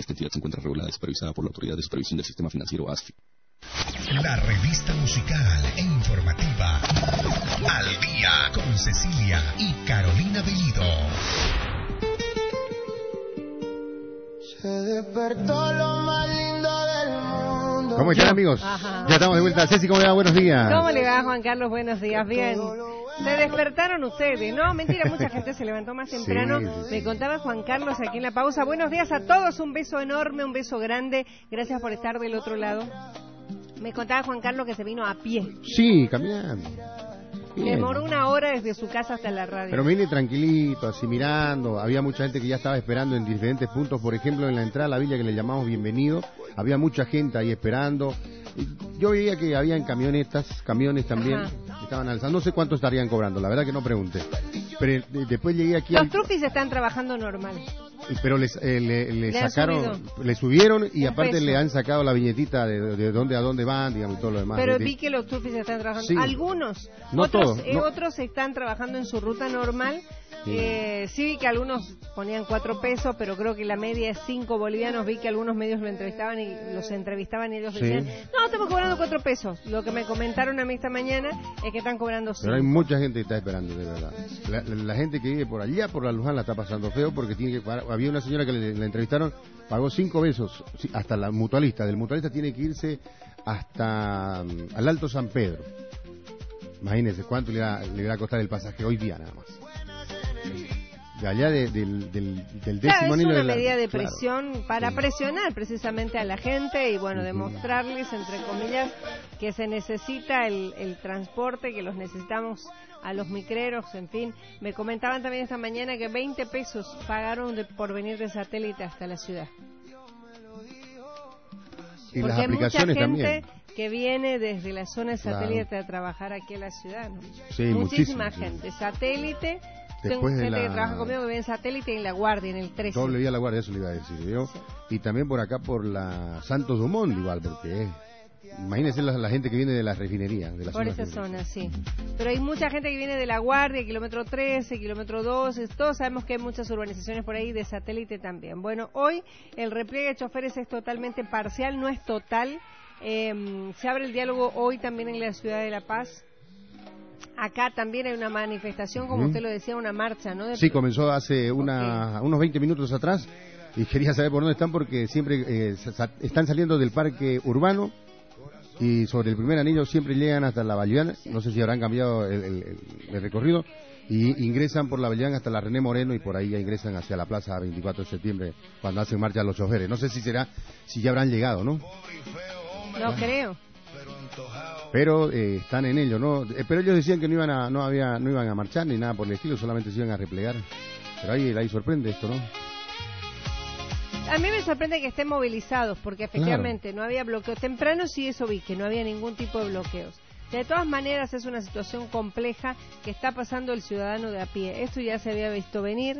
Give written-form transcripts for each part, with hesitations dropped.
Esta entidad se encuentra regulada y supervisada por la Autoridad de Supervisión del Sistema Financiero ASFI. La revista musical e informativa Al Día con Cecilia y Carolina Bellido. Se despertó lo más lindo del mundo. ¿Cómo están, amigos? Ajá. Ya estamos de vuelta. Ceci, ¿cómo le va? Buenos días. ¿Cómo le va, Juan Carlos? Buenos días. Bien. Se despertaron ustedes. No, mentira, mucha gente se levantó más temprano. Sí. Me contaba Juan Carlos aquí en la pausa. Buenos días a todos. Un beso enorme, un beso grande. Gracias por estar del otro lado. Me contaba Juan Carlos que se vino a pie. Sí, caminando. Bien. Demoró 1 hora desde su casa hasta la radio. Pero me vine tranquilito, así mirando. Había mucha gente que ya estaba esperando en diferentes puntos. Por ejemplo, en la entrada a la villa que le llamamos Bienvenido, había mucha gente ahí esperando. Y yo veía que habían camiones también. Estaban alzando. No sé cuánto estarían cobrando, la verdad que no pregunté. Pero después llegué aquí... Los trufis están trabajando normal. Pero le sacaron, le subieron y aparte peso. le han sacado la viñetita de dónde a dónde van, digamos, y todo lo demás. Pero vi que los trufis están trabajando. Sí. Algunos. No otros, todos, no. Otros están trabajando en su ruta normal. Sí vi que algunos ponían 4 pesos, pero creo que la media es 5 bolivianos. Vi que algunos medios los entrevistaban y ellos decían, no, estamos cobrando 4 pesos. Lo que me comentaron a mí esta mañana es que están cobrando 5. Pero hay mucha gente que está esperando, de verdad. La gente que vive por allá, por la Luján, la está pasando feo porque tiene que pagar. Había una señora que la entrevistaron, pagó 5 pesos, hasta la mutualista. Del mutualista tiene que irse hasta al Alto San Pedro. Imagínense cuánto le va a costar el pasaje hoy día nada más. De allá del décimo anillo es una de medida de presión para presionar precisamente a la gente y bueno, demostrarles entre comillas que se necesita el transporte, que los necesitamos a los micreros, en fin. Me comentaban también esta mañana que 20 pesos pagaron por venir de Satélite hasta la ciudad. Y porque las hay aplicaciones mucha gente también que viene desde la zona de Satélite a trabajar aquí en la ciudad, ¿no? Sí, muchísima muchísimo. gente. Satélite. Después Tengo de gente que la... trabaja conmigo que vive en Satélite y en La Guardia, en el 13. Doble vía La Guardia, eso le iba a decir yo. Sí. Y también por acá, por la Santos Dumont, igual, porque imagínense la gente que viene de las refinerías. De la Por esa zona, sí. Pero hay mucha gente que viene de La Guardia, kilómetro 13, kilómetro 12. Todos sabemos que hay muchas urbanizaciones por ahí, de Satélite también. Bueno, hoy el repliegue de choferes es totalmente parcial, no es total. Se abre el diálogo hoy también en la ciudad de La Paz. Acá también hay una manifestación, como usted lo decía, una marcha, ¿no? Sí, comenzó hace unos 20 minutos atrás y quería saber por dónde están porque siempre están saliendo del parque urbano y sobre el primer anillo siempre llegan hasta la Balián, no sé si habrán cambiado el recorrido, y ingresan por la Balián hasta la René Moreno y por ahí ya ingresan hacia la plaza 24 de septiembre cuando hacen marcha los choferes. No sé si ya habrán llegado, ¿no? No creo. Pero están en ello, ¿no? Pero ellos decían que no iban a marchar ni nada por el estilo, solamente se iban a replegar. Pero ahí sorprende esto, ¿no? A mí me sorprende que estén movilizados, porque efectivamente no había bloqueos. Temprano sí eso vi, que no había ningún tipo de bloqueos. De todas maneras es una situación compleja que está pasando el ciudadano de a pie. Esto ya se había visto venir.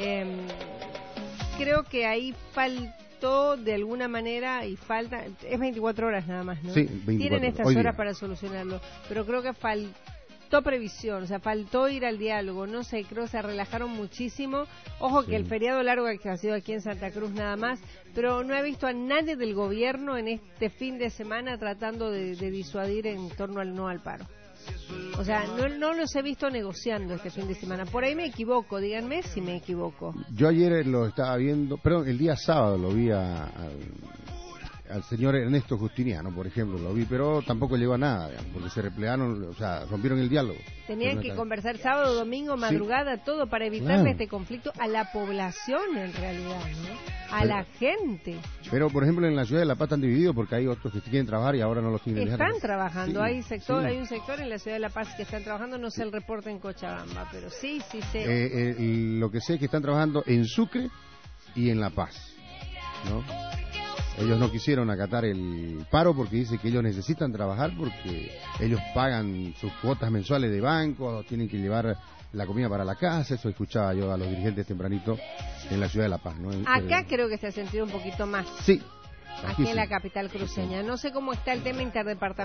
Creo que ahí faltó de alguna manera y falta, es 24 horas nada más, ¿no? Sí, 24 Tienen estas hoy horas día para solucionarlo, pero creo que faltó previsión, o sea, faltó ir al diálogo, no sé, creo que se relajaron muchísimo. Ojo que el feriado largo que ha sido aquí en Santa Cruz nada más, pero no he visto a nadie del gobierno en este fin de semana tratando de disuadir en torno al no al paro. O sea, no los he visto negociando este fin de semana. Por ahí me equivoco, díganme si me equivoco. Yo ayer lo estaba viendo, perdón, el día sábado lo vi al señor Ernesto Justiniano, por ejemplo, lo vi, pero tampoco llegó a nada, digamos, porque se replegaron, o sea, rompieron el diálogo. Tenían que conversar sábado, domingo, madrugada, todo para evitarle este conflicto a la población en realidad, ¿no? A la gente. Pero, por ejemplo, en la ciudad de La Paz están divididos porque hay otros que quieren trabajar y ahora no los quieren dejar. Están trabajando, Sí, hay un sector en la ciudad de La Paz que están trabajando, no sé el reporte en Cochabamba, pero sí sé. Lo que sé es que están trabajando en Sucre y en La Paz, ¿no? Ellos no quisieron acatar el paro porque dice que ellos necesitan trabajar porque ellos pagan sus cuotas mensuales de banco, tienen que llevar la comida para la casa. Eso escuchaba yo a los dirigentes tempranito en la ciudad de La Paz, ¿no? Acá creo que se ha sentido un poquito más. Sí. Aquí en la capital cruceña. No sé cómo está el tema interdepartamental.